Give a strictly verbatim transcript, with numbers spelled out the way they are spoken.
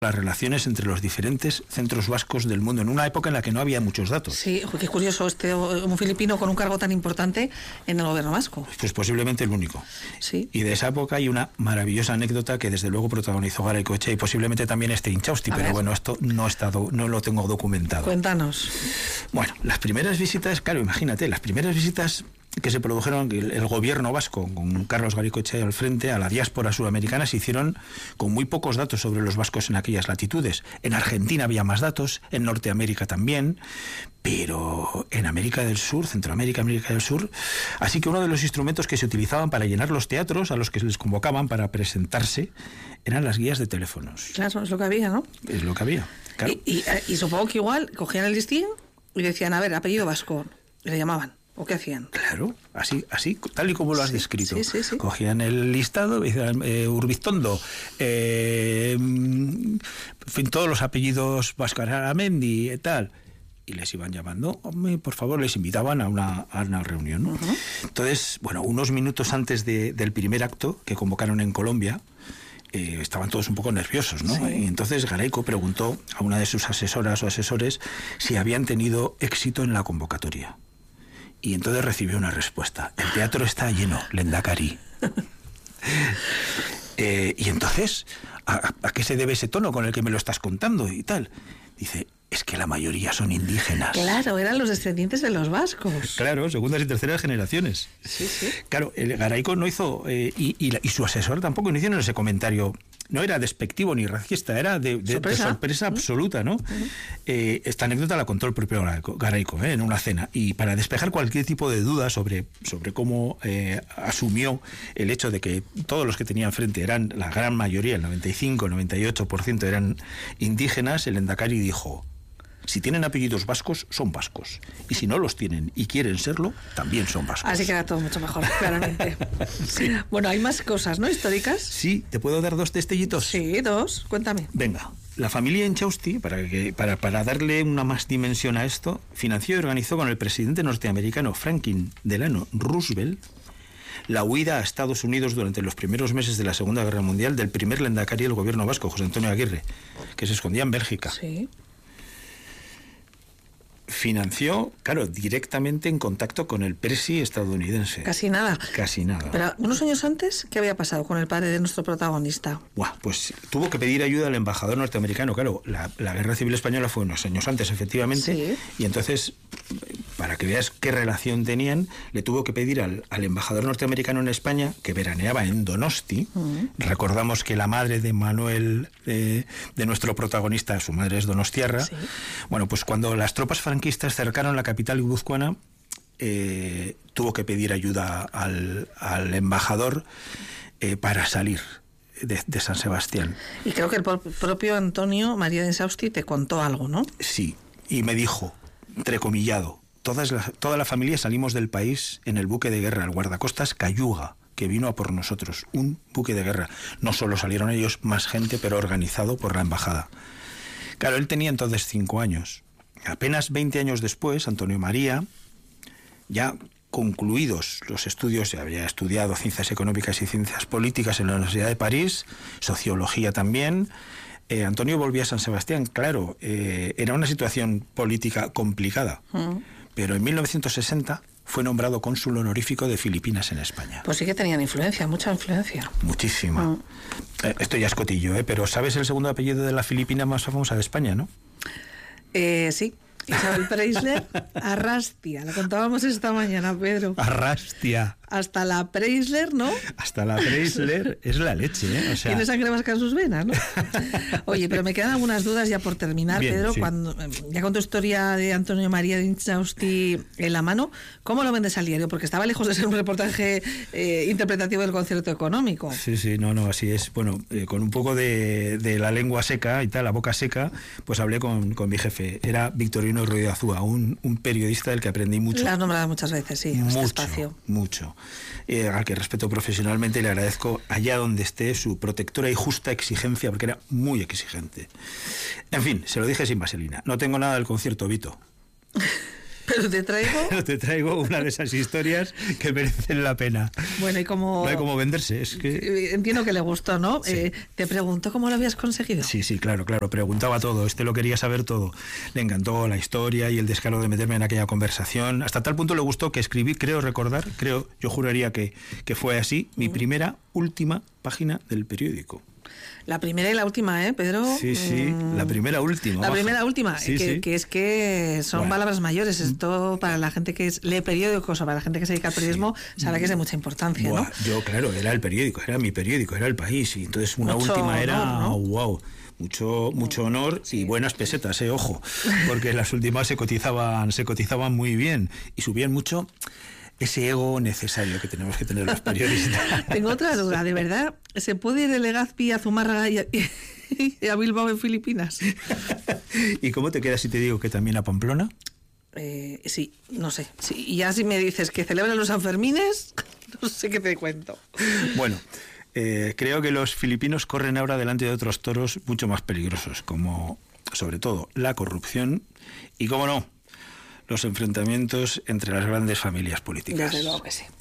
las relaciones entre los diferentes centros vascos del mundo, en una época en la que no había muchos datos. Sí, qué curioso, este un filipino con un cargo tan importante en el gobierno vasco. Pues posiblemente el único. Sí. Y de esa época hay una maravillosa anécdota que desde luego protagonizó Garaikoetxea y posiblemente también este Inchausti, pero ver. bueno, esto no, está do, no lo tengo documentado. Cuéntanos. Bueno, las primeras visitas, claro, imagínate, las primeras visitas que se produjeron, el, el gobierno vasco, con Carlos Garaikoetxea al frente, a la diáspora sudamericana, se hicieron con muy pocos datos sobre los vascos en aquellas latitudes. En Argentina había más datos, en Norteamérica también, pero en América del Sur, Centroamérica, América del Sur, así que uno de los instrumentos que se utilizaban para llenar los teatros, a los que se les convocaban para presentarse, eran las guías de teléfonos. Claro, es lo que había, ¿no? Es lo que había, claro. Y, y, y supongo que igual cogían el listín y decían, a ver, apellido vasco, y le llamaban. ¿O qué hacían? Claro, así, así, tal y como lo has sí, descrito. Sí, sí, sí. Cogían el listado, decían, eh, Urbiztondo, eh, en fin, todos los apellidos Vascaramendi y tal, y les iban llamando, hombre, por favor, les invitaban a una, a una reunión, ¿no? Uh-huh. Entonces, bueno, unos minutos antes de, del primer acto que convocaron en Colombia, Eh, estaban todos un poco nerviosos, ¿no? Sí. Y entonces Garaiko preguntó a una de sus asesoras o asesores si habían tenido éxito en la convocatoria. Y entonces recibió una respuesta. El teatro está lleno, Lendakari. eh, y entonces, ¿a, ¿a qué se debe ese tono con el que me lo estás contando y tal? Dice, es que la mayoría son indígenas. Claro, eran los descendientes de los vascos. Claro, segundas y terceras generaciones. Sí, sí. Claro, el Garaiko no hizo, eh, y, y, y su asesor tampoco no hicieron ese comentario. No era despectivo ni racista, era de, de, sorpresa, de sorpresa ¿Mm? absoluta, ¿no? ¿Mm? Eh, esta anécdota la contó el propio Garaiko ¿eh? en una cena. Y para despejar cualquier tipo de duda sobre, sobre cómo eh, asumió el hecho de que todos los que tenía enfrente eran, la gran mayoría, el noventa y cinco, noventa y ocho por ciento eran indígenas, el Lendakari dijo: si tienen apellidos vascos, son vascos. Y si no los tienen y quieren serlo, también son vascos. Así queda todo mucho mejor, claramente. Sí. Bueno, hay más cosas, ¿no? Históricas. Sí, ¿te puedo dar dos destellitos? Sí, dos. Cuéntame. Venga. La familia Inchausti, para, que, para, para darle una más dimensión a esto, financió y organizó con el presidente norteamericano Franklin Delano Roosevelt la huida a Estados Unidos durante los primeros meses de la Segunda Guerra Mundial del primer Lendakari del gobierno vasco, José Antonio Aguirre, que se escondía en Bélgica. Sí. Financió, claro, directamente en contacto con el presi estadounidense. Casi nada. Casi nada. Pero unos años antes, ¿qué había pasado con el padre de nuestro protagonista? Buah, pues tuvo que pedir ayuda al embajador norteamericano. Claro, la, la Guerra Civil Española fue unos años antes, efectivamente. Sí. Y entonces, para que veas qué relación tenían, le tuvo que pedir al, al embajador norteamericano en España, que veraneaba en Donosti. Uh-huh. Recordamos que la madre de Manuel, eh, de nuestro protagonista, su madre es donostiarra. Sí. Bueno, pues cuando las tropas franquistas cercaron la capital guipuzcoana, eh, tuvo que pedir ayuda al, al embajador eh, para salir de, de San Sebastián. Y creo que el propio Antonio María de Inchausti te contó algo, ¿no? Sí, y me dijo, entrecomillado, todas la, toda la familia salimos del país en el buque de guerra, el guardacostas Cayuga, que vino a por nosotros, un buque de guerra. No solo salieron ellos, más gente, pero organizado por la embajada. Claro, él tenía entonces cinco años. Apenas veinte años después, Antonio María, ya concluidos los estudios, ya había estudiado ciencias económicas y ciencias políticas en la Universidad de París, sociología también. Eh, Antonio volvía a San Sebastián, claro, eh, era una situación política complicada, mm. pero en mil novecientos sesenta fue nombrado cónsul honorífico de Filipinas en España. Pues sí que tenían influencia, mucha influencia. Muchísima. Mm. Eh, esto ya es cotillo, ¿eh? Pero ¿sabes el segundo apellido de la Filipina más famosa de España, no? Eh, sí, Isabel Preisler Arrastia. Lo contábamos esta mañana, Pedro. Arrastia. Hasta la Preisler, ¿no? Hasta la Preisler es la leche, ¿eh? O sea... Tiene sangre vasca en sus venas, ¿no? Oye, pero me quedan algunas dudas ya por terminar, Bien, Pedro. Sí. Cuando ya con tu historia de Antonio María de Inchausti en la mano, ¿cómo lo vendes al diario? Porque estaba lejos de ser un reportaje eh, interpretativo del concierto económico. Sí, sí, no, no, así es. Bueno, eh, con un poco de, de la lengua seca y tal, la boca seca, pues hablé con, con mi jefe. Era Victorino Ruiz Azúa, un, un periodista del que aprendí mucho. La has nombrado muchas veces, sí, mucho, este espacio. Mucho. Eh, al que respeto profesionalmente y le agradezco allá donde esté su protectora y justa exigencia, porque era muy exigente. En fin, se lo dije sin vaselina. No tengo nada del concierto, Vito. Pero te traigo... Pero te traigo una de esas historias que merecen la pena. Bueno, y como... No hay como venderse, es que... Entiendo que le gustó, ¿no? Sí. Eh, ¿Te preguntó cómo lo habías conseguido? Sí, sí, claro, claro. Preguntaba todo. Este lo quería saber todo. Le encantó la historia y el descaro de meterme en aquella conversación. Hasta tal punto le gustó que escribí, creo recordar, creo, yo juraría que, que fue así, mi primera, última página del periódico. La primera y la última, ¿eh, Pedro? Sí, sí, mm, la primera última. La baja. primera última, sí, que, sí. que es que son bueno. palabras mayores. Esto para la gente que es, lee periódicos o para la gente que se dedica al periodismo, sí. sabe que es de mucha importancia, Buah, ¿no? Yo, claro, era el periódico, era mi periódico, era El País. Y entonces una mucho última honor, era, ¿no? wow, mucho, mucho honor sí. y buenas pesetas, eh, ojo, porque las últimas se cotizaban, se cotizaban muy bien y subían mucho ese ego necesario que tenemos que tener los periodistas. Tengo otra duda, ¿de verdad se puede ir de Legazpi a Zumárraga y a, y a Bilbao en Filipinas? ¿Y cómo te queda si te digo que también a Pamplona? Eh, sí, no sé. Sí, y ya si me dices que celebran los Sanfermines, no sé qué te cuento. Bueno, eh, creo que los filipinos corren ahora delante de otros toros mucho más peligrosos, como sobre todo la corrupción y, cómo no, los enfrentamientos entre las grandes familias políticas. Desde luego que sí.